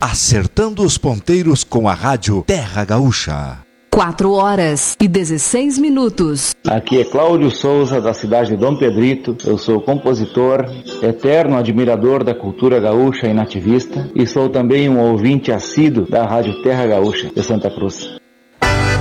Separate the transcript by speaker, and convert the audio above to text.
Speaker 1: Acertando os ponteiros com a Rádio Terra Gaúcha.
Speaker 2: 4h16.
Speaker 3: Aqui é Cláudio Souza, da cidade de Dom Pedrito. Eu sou compositor, eterno admirador da cultura gaúcha e nativista, e sou também um ouvinte assíduo da Rádio Terra Gaúcha de Santa Cruz.